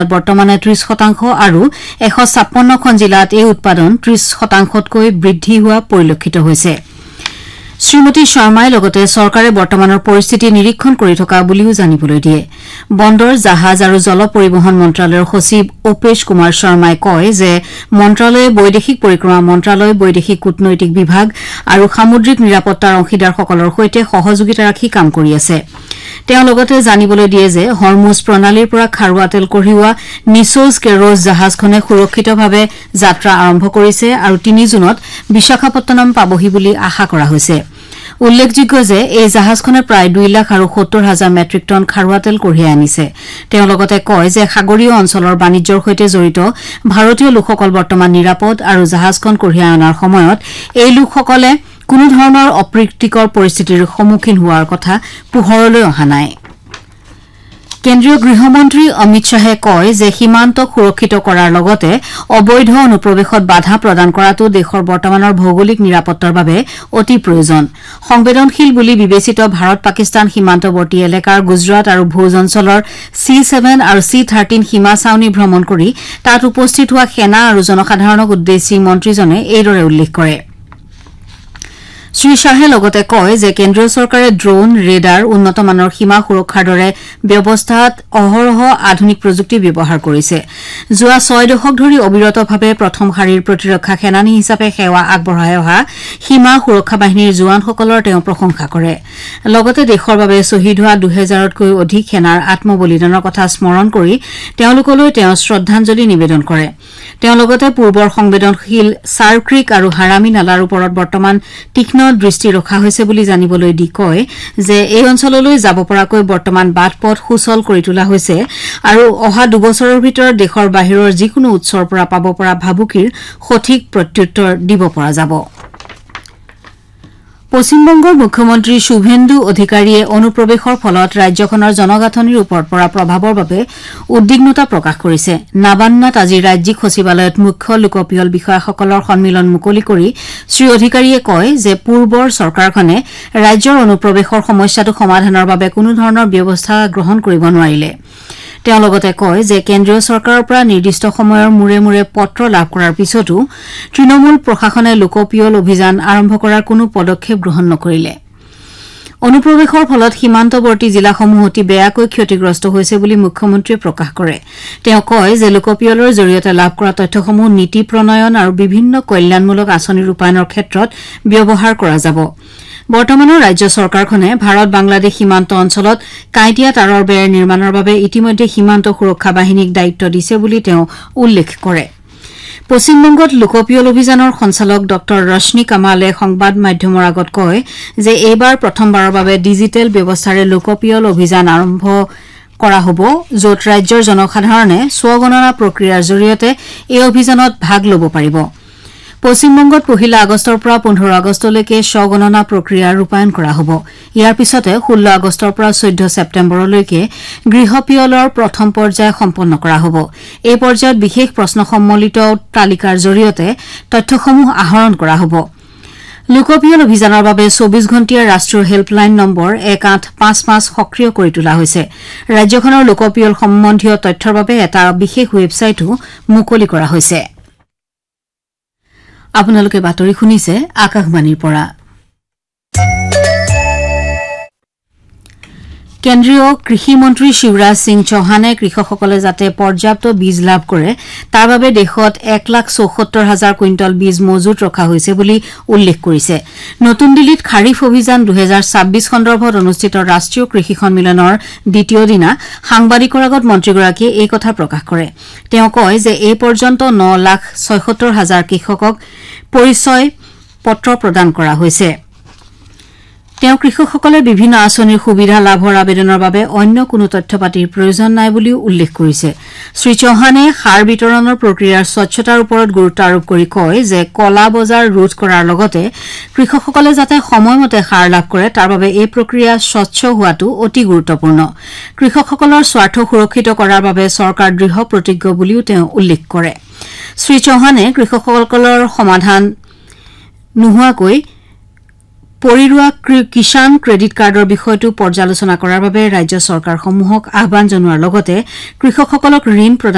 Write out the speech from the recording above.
বৰ্তমানে 30% আৰু 156খন জিলাত এই উৎপাদন 30%তকৈ বৃদ্ধি হোৱা পৰিলক্ষিত হৈছে। শ্ৰীমতী শৰ্মাই লগতে চৰকাৰে বৰ্তমানৰ পৰিস্থিতি নিৰীক্ষণ কৰি থকা বুলিও জানিবলৈ দিয়ে। বন্দৰ, জাহাজ আৰু জল পৰিবহণ মন্ত্ৰালয়ৰ সচিব অপেশ কুমাৰ শৰ্মাই কয় যে মন্ত্ৰালয়ে বৈদেশিক পৰিক্ৰমা মন্ত্ৰালয়, বৈদেশিক কূটনৈতিক বিভাগ আৰু সামুদ্ৰিক নিৰাপত্তাৰ অংশীদাৰসকলৰ সৈতে সহযোগিতা ৰাখি কাম কৰি আছে। তেওঁ লগতে জানিবলৈ দিয়ে যে হৰমুজ প্ৰণালীৰ পৰা খাৰুৱা তেল কঢ়িওৱা নিছৌজ কেৰোজ জাহাজখনে সুৰক্ষিতভাৱে যাত্ৰা আৰম্ভ কৰিছে আৰু 3 জুনত বিশাখাপট্টনম পাবহি বুলি আশা কৰা হৈছে। উল্লেখযোগ্য যে এই জাহাজখনে প্ৰায় 2,70,000 মেট্ৰিক টন খাৰুৱা তেল কঢ়িয়াই আনিছে। তেওঁ লগতে কয় যে সাগৰীয় অঞ্চলৰ বাণিজ্যৰ সৈতে জড়িত ভাৰতীয় লোকসকল বৰ্তমান নিৰাপদ আৰু জাহাজখন কঢ়িয়াই অনাৰ সময়ত এই লোকসকলে কোনো ধৰণৰ অপ্ৰীতিকৰ পৰিস্থিতিৰ সন্মুখীন হোৱাৰ কথা পোহৰলৈ অহা নাই। কেন্দ্ৰীয় গৃহমন্ত্ৰী অমিত শ্বাহে কয় যে সীমান্তক সুৰক্ষিত কৰাৰ লগতে অবৈধ অনুপ্ৰৱেশত বাধা প্ৰদান কৰাটো দেশৰ বৰ্তমানৰ ভৌগোলিক নিৰাপত্তাৰ বাবে অতি প্ৰয়োজন। সংবেদনশীল বুলি বিবেচিত ভাৰত-পাকিস্তান সীমান্তৱৰ্তী এলেকাৰ গুজৰাট আৰু ভোজ অঞ্চলৰ C7 আৰু C13 সীমা ছাউনী ভ্ৰমণ কৰি তাত উপস্থিত হোৱা সেনা আৰু জনসাধাৰণক উদ্দেশ্যি মন্ত্ৰীজনে এইদৰে উল্লেখ কৰে। শ্ৰীশ্বাহে লগতে কয় যে কেন্দ্ৰীয় চৰকাৰে ড্ৰোন, ৰেডাৰ, উন্নতমানৰ সীমা সুৰক্ষাৰ দৰে ব্যৱস্থাত অহৰহ আধুনিক প্ৰযুক্তি ব্যৱহাৰ কৰিছে। যোৱা 6 দশক ধৰি অবিৰতভাৱে প্ৰথম শাৰীৰ প্ৰতিৰক্ষা সেনানী হিচাপে সেৱা আগবঢ়াই অহা সীমা সুৰক্ষা বাহিনীৰ জোৱানসকলৰ তেওঁ প্ৰশংসা কৰে। লগতে দেশৰ বাবে শ্বহীদ হোৱা 2000তকৈ অধিক সেনাৰ আত্মবলিদানৰ কথা স্মৰণ কৰি তেওঁলোকলৈ তেওঁ শ্ৰদ্ধাঞ্জলি নিবেদন কৰে। তেওঁ লগতে পূৰ্বৰ সংবেদনশীল চাৰ ক্ৰীক আৰু হাৰামী নালাৰ ওপৰত বৰ্তমান তীক্ষ্ণ দৃষ্টি ৰখা হৈছে বুলি জানিবলৈ দি কয় যে এই অঞ্চললৈ যাব পৰাকৈ বৰ্তমান বাট-পথ সুচল কৰি তোলা হৈছে আৰু অহা 2 বছৰৰ ভিতৰত দেশৰ বাহিৰৰ যিকোনো উৎসৰ পৰা পাব পৰা ভাবুকিৰ সঠিক প্ৰত্যুত্তৰ দিব পৰা যাব। পশ্চিমবংগৰ মুখ্যমন্ত্ৰী শুভেন্দু অধিকাৰীয়ে অনুপ্ৰৱেশৰ ফলত ৰাজ্যখনৰ জনগাঁথনিৰ ওপৰত পৰা প্ৰভাৱৰ বাবে উদ্বিগ্নতা প্ৰকাশ কৰিছে। নাবান্নাত আজি ৰাজ্যিক সচিবালয়ত মুখ্য লোকপিয়ল বিষয়াসকলৰ সন্মিলন মুকলি কৰি শ্ৰী অধিকাৰীয়ে কয় যে পূৰ্বৰ চৰকাৰখনে ৰাজ্যৰ অনুপ্ৰৱেশৰ সমস্যাটো সমাধানৰ বাবে কোনো ধৰণৰ ব্যৱস্থা গ্ৰহণ কৰিব নোৱাৰিলে। তেওঁ লগতে কয় যে কেন্দ্ৰীয় চৰকাৰৰ পৰা নিৰ্দিষ্ট সময়ৰ মূৰে মূৰে পত্ৰ লাভ কৰাৰ পিছতো তৃণমূল প্ৰশাসনে লোকপিয়ল অভিযান আৰম্ভ কৰাৰ কোনো পদক্ষেপ গ্ৰহণ নকৰিলে। অনুপ্ৰৱেশৰ ফলত সীমান্তৱৰ্তী জিলাসমূহ অতি বেয়াকৈ ক্ষতিগ্ৰস্ত হৈছে বুলি মুখ্যমন্ত্ৰীয়ে প্ৰকাশ কৰে। তেওঁ কয় যে লোকপিয়লৰ জৰিয়তে লাভ কৰা তথ্যসমূহ নীতি প্ৰণয়ন আৰু বিভিন্ন কল্যাণমূলক আঁচনি ৰূপায়ণৰ ক্ষেত্ৰত ব্যৱহাৰ কৰা যাব। বৰ্তমানৰ ৰাজ্য চৰকাৰখনে ভাৰত-বাংলাদেশ সীমান্ত অঞ্চলত কাঁইটীয়া তাঁৰৰ বেৰ নিৰ্মাণৰ বাবে ইতিমধ্যে সীমান্ত সুৰক্ষা বাহিনীক দায়িত্ব দিছে বুলি তেওঁ উল্লেখ কৰে। পশ্চিমবংগত লোকপিয়ল অভিযানৰ সঞ্চালক ড ৰশ্মি কামালে সংবাদ মাধ্যমৰ আগত কয় যে এইবাৰ প্ৰথমবাৰৰ বাবে ডিজিটেল ব্যৱস্থাৰে লোকপিয়ল অভিযান আৰম্ভ কৰা হ'ব, য'ত ৰাজ্যৰ জনসাধাৰণে স্বগণনা প্ৰক্ৰিয়াৰ জৰিয়তে এই অভিযানত ভাগ ল'ব পাৰিব। পশ্চিমবংগত 1 আগষ্টৰ পৰা 15 আগষ্টলৈকে স্বগণনা প্ৰক্ৰিয়া ৰূপায়ণ কৰা হ'ব। ইয়াৰ পিছতে 16 আগষ্টৰ পৰা 14 ছেপ্টেম্বৰলৈকে গৃহপিয়লৰ প্ৰথম পৰ্যায় সম্পন্ন কৰা হ'ব। এই পৰ্যায়ত বিশেষ প্ৰশ্ন সম্বলিত তালিকাৰ জৰিয়তে তথ্যসমূহ আহৰণ কৰা হ'ব। লোকপিয়ল অভিযানৰ বাবে 24 ঘণ্টীয়া ৰাষ্ট্ৰীয় হেল্পলাইন নম্বৰ 1855 সক্ৰিয় কৰি তোলা হৈছে। ৰাজ্যখনৰ লোকপিয়ল সম্বন্ধীয় তথ্যৰ বাবে এটা বিশেষ ৱেবছাইটো মুকলি কৰা হৈছে। আপোনালোকে বাতৰি শুনিছে আকাশবাণীৰ পৰা। কেন্দ্ৰীয় কৃষি মন্ত্ৰী শিৱৰাজ সিং চৌহানে কৃষকসকলে যাতে পৰ্যাপ্ত বীজ লাভ কৰে তাৰ বাবে দেশত 1,74,000 কুইণ্টল বীজ মজুত ৰখা হৈছে বুলি উল্লেখ কৰিছে। নতুন দিল্লীত খাৰিফ অভিযান 2026 সন্দৰ্ভত অনুষ্ঠিত ৰাষ্ট্ৰীয় কৃষি সন্মিলনৰ দ্বিতীয় দিনা সাংবাদিকৰ আগত মন্ত্ৰীগৰাকীয়ে এই কথা প্ৰকাশ কৰে। তেওঁ কয় যে এই পৰ্যন্ত 9,76,000 কৃষকক পৰিচয় পত্ৰ প্ৰদান কৰা হৈছে। তেওঁ কৃষকসকলে বিভিন্ন আঁচনিৰ সুবিধা লাভৰ আবেদনৰ বাবে অন্য কোনো তথ্য পাতিৰ প্ৰয়োজন নাই বুলিও উল্লেখ কৰিছে। শ্ৰী চৌহানে সাৰ বিতৰণৰ প্ৰক্ৰিয়াৰ স্বচ্ছতাৰ ওপৰত গুৰুত্ব আৰোপ কৰি কয় যে কলা বজাৰ ৰোধ কৰাৰ লগতে কৃষকসকলে যাতে সময়মতে সাৰ লাভ কৰে তাৰ বাবে এই প্ৰক্ৰিয়া স্বচ্ছ হোৱাটো অতি গুৰুত্বপূৰ্ণ। কৃষকসকলৰ স্বাৰ্থ সুৰক্ষিত কৰাৰ বাবে চৰকাৰ দৃঢ় প্ৰতিজ্ঞ বুলিও তেওঁ উল্লেখ কৰে। শ্ৰী চৌহানে কৃষকসকলৰ সমাধান নোহোৱাকৈ পৰিৰোৱা কিষাণ ক্ৰেডিট কাৰ্ডৰ বিষয়টো পৰ্যালোচনা কৰাৰ বাবে ৰাজ্য চৰকাৰসমূহক আহ্বান জনোৱাৰ লগতে কৃষকসকলক ঋণ প্ৰদান